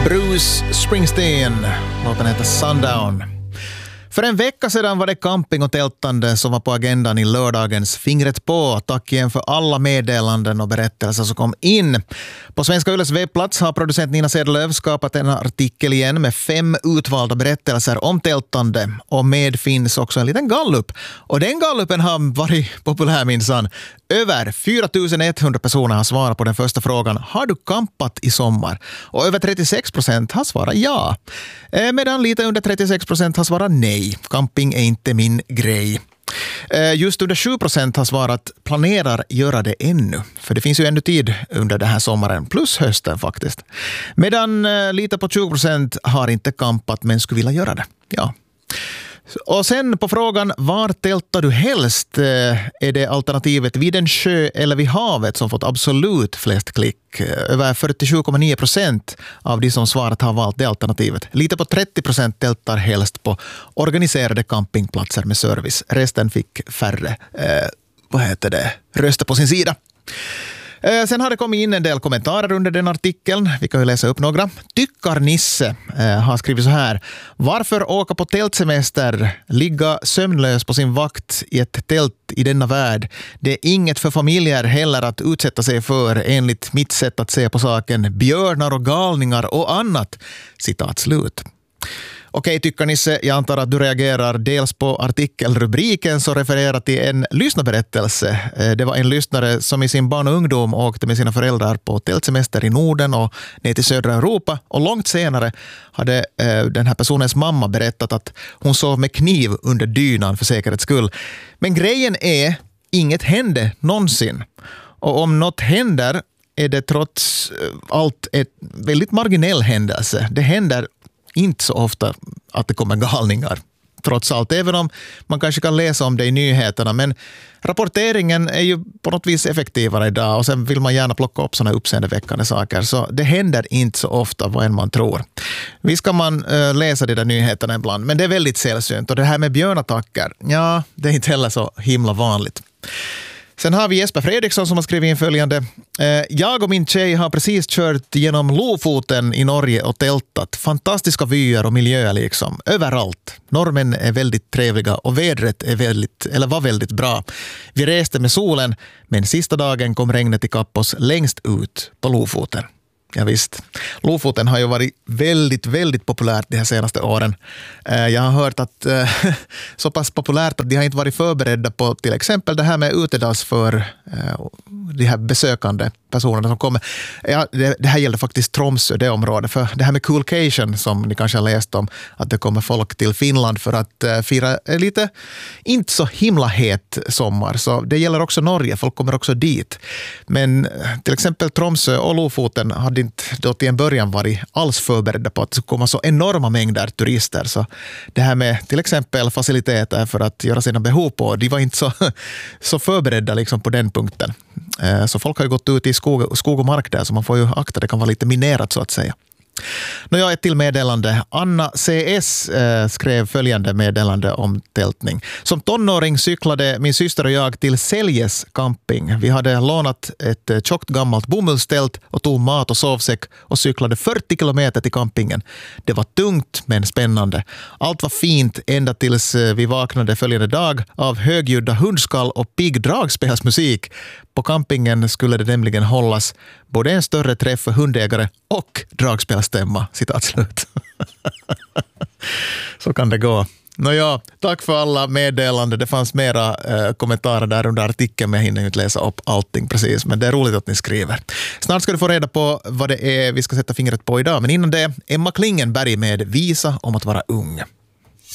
Bruce Springsteen. Låten heter Sundown. För en vecka sedan var det camping och tältande som var på agendan i lördagens Fingret på. Tack igen för alla meddelanden och berättelser som kom in. På Svenska Yles webbplats har producent Nina Sedelöv skapat en artikel igen med 5 utvalda berättelser om tältande. Och med finns också en liten gallup. Och den gallupen har varit populär minsann. Över 4100 personer har svarat på den första frågan: har du campat i sommar? Och över 36% har svarat ja. Medan lite under 36% har svarat nej. Camping är inte min grej. Just under 7% har svarat planerar göra det ännu. För det finns ju ännu tid under den här sommaren, plus hösten faktiskt. Medan lite på 20% har inte campat men skulle vilja göra det. Ja. Och sen på frågan, var tältar du helst? Är det alternativet vid en sjö eller vid havet som fått absolut flest klick? Över 47,9% av de som svarat har valt det alternativet. Lite på 30% tältar helst på organiserade campingplatser med service. Resten fick färre röster på sin sida. Sen har det kommit in en del kommentarer under den artikeln. Vi kan ju läsa upp några. Tyckar-Nisse har skrivit så här: varför åka på tältsemester, ligga sömnlös på sin vakt i ett tält i denna värld? Det är inget för familjer heller att utsätta sig för, enligt mitt sätt att se på saken. Björnar och galningar och annat. Citat slut. Okej, Tyckar-Nisse, jag antar att du reagerar dels på artikelrubriken som refererar till en lyssnarberättelse. Det var en lyssnare som i sin barn och ungdom åkte med sina föräldrar på tältsemester i Norden och ner till södra Europa. Och långt senare hade den här personens mamma berättat att hon sov med kniv under dynan för säkerhets skull. Men grejen är, inget hände någonsin. Och om något händer är det trots allt ett väldigt marginell händelse. Det händer inte så ofta att det kommer galningar, trots allt. Även om man kanske kan läsa om det i nyheterna. Men rapporteringen är ju på något vis effektivare idag. Och sen vill man gärna plocka upp sådana uppseendeväckande saker. Så det händer inte så ofta vad än man tror. Visst kan man läsa de där nyheterna ibland. Men det är väldigt sällsynt. Och det här med björnattacker, ja, det är inte heller så himla vanligt. Sen har vi Jesper Fredriksson som har skrivit in följande. Jag och min tjej har precis kört genom Lofoten i Norge och tältat. Fantastiska vyer och miljöer liksom. Överallt. Norrmän är väldigt trevliga och vädret var väldigt bra. Vi reste med solen, men sista dagen kom regnet ikapp oss längst ut på Lofoten. Ja, visst. Lofoten har ju varit väldigt, väldigt populärt de här senaste åren. Jag har hört att så pass populärt att de har inte varit förberedda på till exempel det här med utedass för de här besökande personerna som kommer. Ja, det här gäller faktiskt Tromsø, det området. För det här med Coolcation som ni kanske har läst om, att det kommer folk till Finland för att fira lite inte så himla het sommar. Så det gäller också Norge, folk kommer också dit. Men till exempel Tromsø och Lofoten hade inte då till en början varit alls förberedda på att det skulle komma så enorma mängder turister. Så det här med till exempel faciliteter för att göra sina behov på, de var inte så förberedda liksom på den punkten. Så folk har ju gått ut i skog och mark där, så man får ju akta, det kan vara lite minerat så att säga. Nu har jag ett till meddelande. Anna CS skrev följande meddelande om tältning. Som tonåring cyklade min syster och jag till Säljes camping. Vi hade lånat ett tjockt gammalt bomullstält och tog mat och sovsäck och cyklade 40 kilometer till campingen. Det var tungt men spännande. Allt var fint ända tills vi vaknade följande dag av högljudda hundskall och pigg dragspelsmusik. På campingen skulle det nämligen hållas både en större träff för hundägare och dragspelstämma. Citat slut. Så kan det gå. Nåja, tack för alla meddelande. Det fanns mera kommentarer där under artikeln, men jag hinner inte läsa upp allting precis. Men det är roligt att ni skriver. Snart ska du få reda på vad det är vi ska sätta fingret på idag. Men innan det, Emma Klingenberg med Visa om att vara ung.